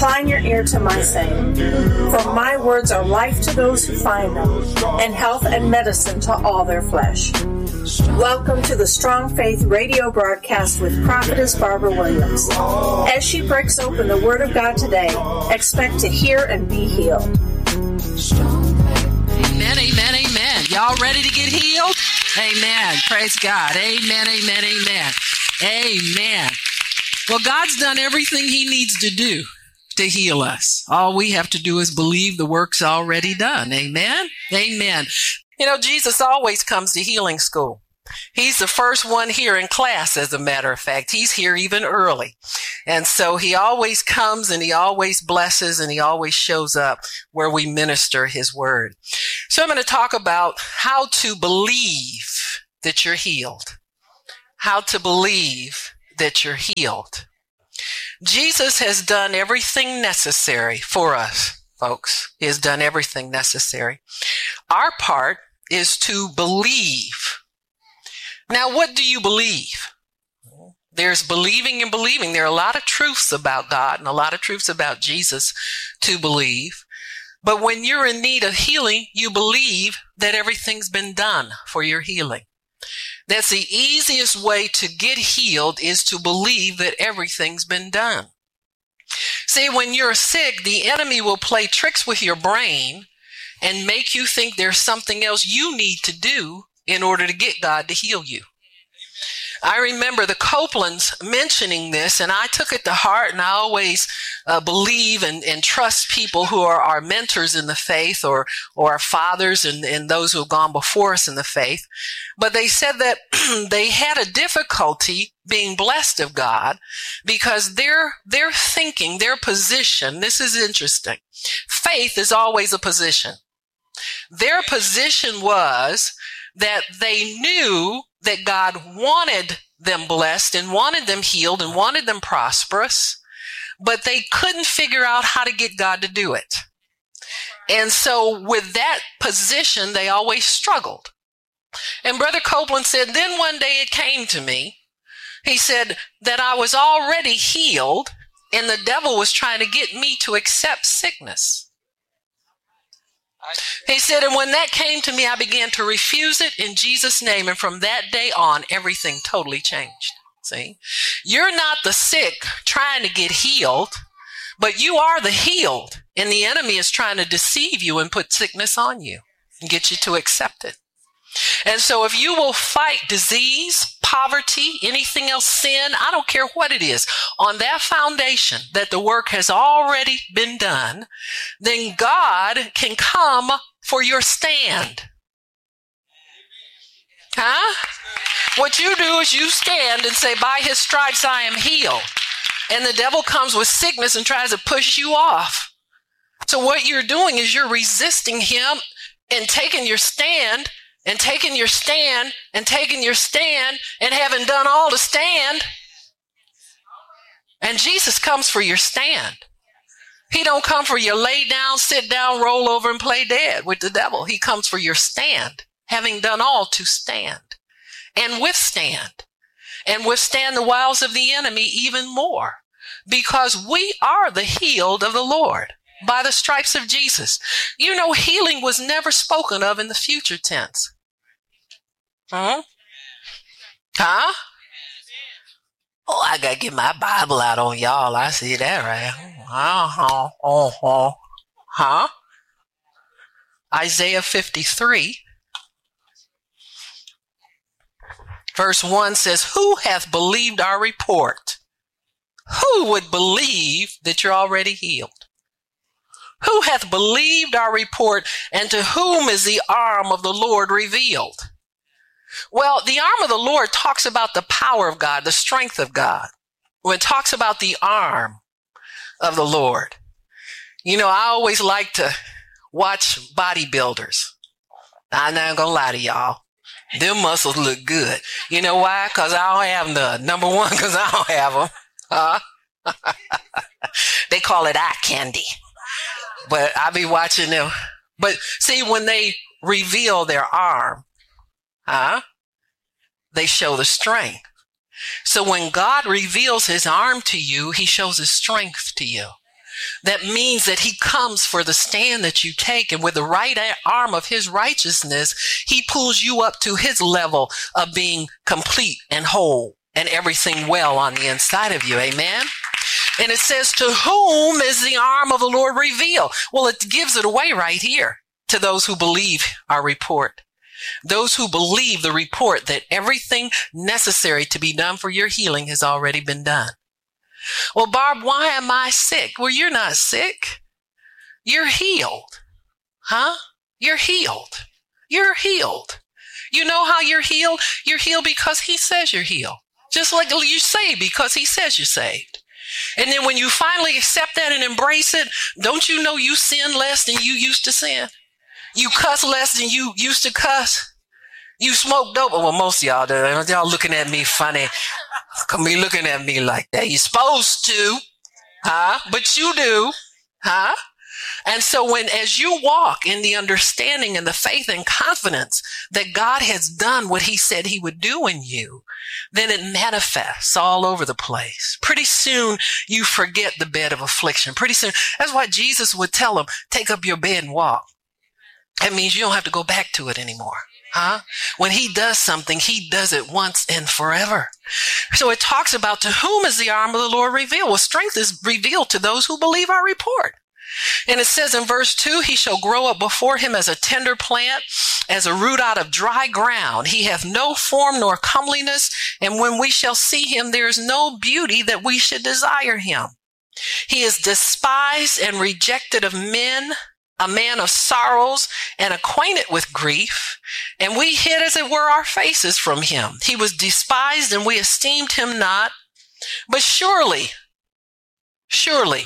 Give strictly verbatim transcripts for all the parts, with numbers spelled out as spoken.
Incline your ear to my saying, for my words are life to those who find them, and health and medicine to all their flesh. Welcome to the Strong Faith radio broadcast with Prophetess Barbara Williams. As she breaks open the Word of God today, expect to hear and be healed. Amen, amen, amen. Y'all ready to get healed? Amen. Praise God. Amen, amen, amen. Amen. Well, God's done everything He needs to do to heal us. All we have to do is believe the work's already done. Amen? Amen. You know, Jesus always comes to healing school. He's the first one here in class, as a matter of fact. He's here even early. And so he always comes and he always blesses and he always shows up where we minister his word. So I'm going to talk about how to believe that you're healed. How to believe that you're healed. Jesus has done everything necessary for us, folks. He has done everything necessary. Our part is to believe. Now, what do you believe? There's believing and believing. There are a lot of truths about God and a lot of truths about Jesus to believe. But when you're in need of healing, you believe that everything's been done for your healing. That's the easiest way to get healed, is to believe that everything's been done. See, when you're sick, the enemy will play tricks with your brain and make you think there's something else you need to do in order to get God to heal you. I remember the Copelands mentioning this, and I took it to heart, and I always uh, believe and, and trust people who are our mentors in the faith, or or our fathers and, and those who have gone before us in the faith. But they said that they had a difficulty being blessed of God because their their thinking, their position, this is interesting. Faith is always a position. Their position was that they knew that God wanted them blessed and wanted them healed and wanted them prosperous, but they couldn't figure out how to get God to do it. And so with that position, they always struggled. And Brother Copeland said, then one day it came to me. He said that I was already healed and the devil was trying to get me to accept sickness. He said, and when that came to me, I began to refuse it in Jesus' name. And from that day on, everything totally changed. See, you're not the sick trying to get healed, but you are the healed. And the enemy is trying to deceive you and put sickness on you and get you to accept it. And so if you will fight disease, poverty, anything else, sin, I don't care what it is, on that foundation that the work has already been done, then God can come for your stand. Huh? What you do is you stand and say, by his stripes I am healed. And the devil comes with sickness and tries to push you off. So what you're doing is you're resisting him and taking your stand and taking your stand and taking your stand and having done all to stand. And Jesus comes for your stand. He don't come for your lay down, sit down, roll over and play dead with the devil. He comes for your stand, having done all to stand and withstand and withstand the wiles of the enemy even more, because we are the healed of the Lord by the stripes of Jesus. You know, healing was never spoken of in the future tense. Huh? Huh? Oh, I got to get my Bible out on y'all. I see that, right? Uh-huh. Uh-huh. Huh? Isaiah fifty-three, verse one says, who hath believed our report? Who would believe that you're already healed? Who hath believed our report, and to whom is the arm of the Lord revealed? Well, the arm of the Lord talks about the power of God, the strength of God. When it talks about the arm of the Lord, you know, I always like to watch bodybuilders. I'm not gonna lie to y'all. Them muscles look good. You know why? Because I don't have none. Number one, because I don't have them. Huh? They call it eye candy. But I be watching them. But see, when they reveal their arm, huh? They show the strength. So when God reveals his arm to you, he shows his strength to you. That means that he comes for the stand that you take, and with the right arm of his righteousness, he pulls you up to his level of being complete and whole and everything well on the inside of you. Amen. And it says, to whom is the arm of the Lord revealed? Well, it gives it away right here to those who believe our report. Those who believe the report that everything necessary to be done for your healing has already been done. Well, Barb, why am I sick? Well, you're not sick. You're healed. Huh? You're healed. You're healed. You know how you're healed? You're healed because he says you're healed. Just like you're saved because he says you're saved. And then when you finally accept that and embrace it, don't you know you sin less than you used to sin? You cuss less than you used to cuss. You smoke dope. Well, most of y'all do. Y'all looking at me funny. Come be looking at me like that. You're supposed to, huh? But you do, huh? And so when, as you walk in the understanding and the faith and confidence that God has done what he said he would do in you, then it manifests all over the place. Pretty soon you forget the bed of affliction. Pretty soon. That's why Jesus would tell them, take up your bed and walk. That means you don't have to go back to it anymore. Huh? When he does something, he does it once and forever. So it talks about, to whom is the arm of the Lord revealed? Well, strength is revealed to those who believe our report. And it says in verse two, he shall grow up before him as a tender plant, as a root out of dry ground. He hath no form nor comeliness, and when we shall see him, there is no beauty that we should desire him. He is despised and rejected of men, a man of sorrows and acquainted with grief, and we hid as it were our faces from him. He was despised and we esteemed him not. But surely, surely,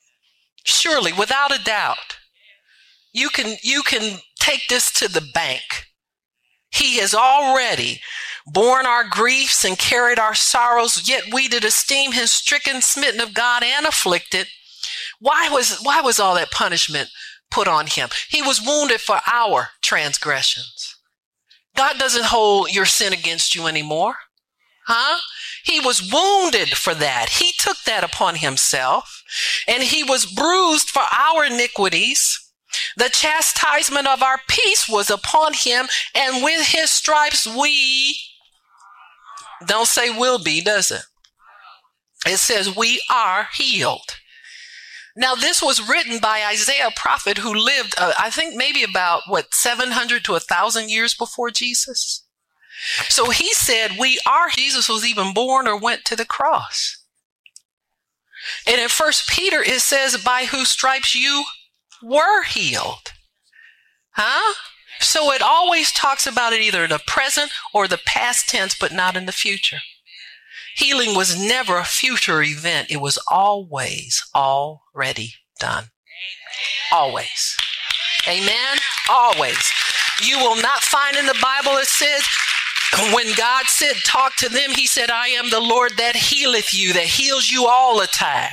surely, without a doubt, you can, you can take this to the bank. He has already borne our griefs and carried our sorrows, yet we did esteem him stricken, smitten of God, and afflicted. Why was, why was all that punishment put on him? He was wounded for our transgressions. God doesn't hold your sin against you anymore. Huh? He was wounded for that. He took that upon himself, and he was bruised for our iniquities. The chastisement of our peace was upon him, and with his stripes we, don't say will be, does it? It says we are healed. Now, this was written by Isaiah, a prophet who lived, uh, I think maybe about, what, seven hundred to one thousand years before Jesus. So he said, we are, Jesus was even born or went to the cross. And in First Peter, it says, by whose stripes you were healed. Huh? So it always talks about it either in the present or the past tense, but not in the future. Healing was never a future event. It was always already done. Always. Amen? Always. You will not find in the Bible it says, when God said, talk to them, he said, I am the Lord that healeth you, that heals you all the time.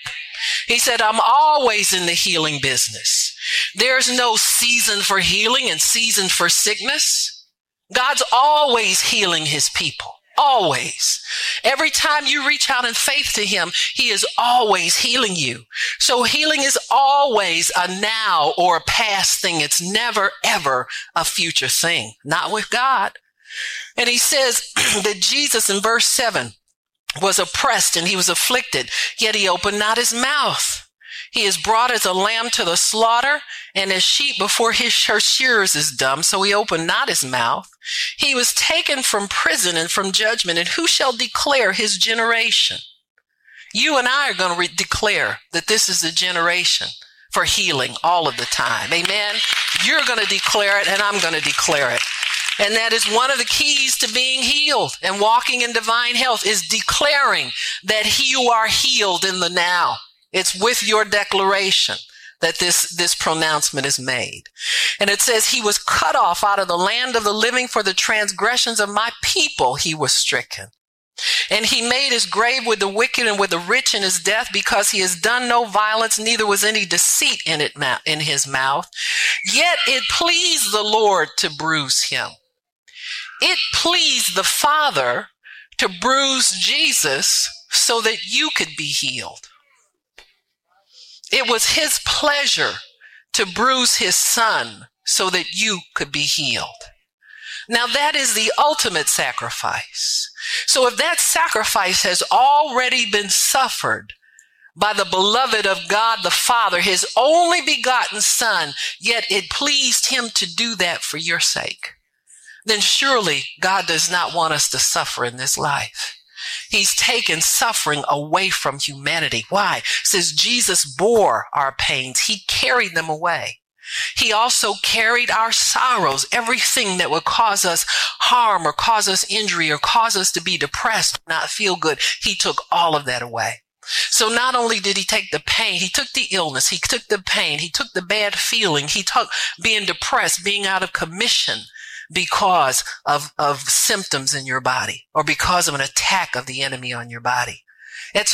He said, I'm always in the healing business. There's no season for healing and season for sickness. God's always healing his people. Always. Every time you reach out in faith to him, he is always healing you. So healing is always a now or a past thing. It's never, ever a future thing. Not with God. And he says that Jesus in verse seven was oppressed and he was afflicted, yet he opened not his mouth. He is brought as a lamb to the slaughter, and as sheep before his her shearers is dumb, so he opened not his mouth. He was taken from prison and from judgment, and who shall declare his generation? You and I are going to re- declare that this is the generation for healing all of the time. Amen? You're going to declare it, and I'm going to declare it. And that is one of the keys to being healed and walking in divine health, is declaring that you are healed in the now. It's with your declaration that this, this pronouncement is made. And it says, he was cut off out of the land of the living, for the transgressions of my people he was stricken. And he made his grave with the wicked and with the rich in his death, because he has done no violence, neither was any deceit in it in his mouth. Yet it pleased the Lord to bruise him. It pleased the Father to bruise Jesus so that you could be healed. It was his pleasure to bruise his son so that you could be healed. Now that is the ultimate sacrifice. So if that sacrifice has already been suffered by the beloved of God the Father, his only begotten Son, yet it pleased him to do that for your sake, then surely God does not want us to suffer in this life. He's taken suffering away from humanity. Why? Since Jesus bore our pains, he carried them away. He also carried our sorrows, everything that would cause us harm or cause us injury or cause us to be depressed, not feel good. He took all of that away. So not only did he take the pain, he took the illness, he took the pain, he took the bad feeling, he took being depressed, being out of commission because of, of symptoms in your body or because of an attack of the enemy on your body.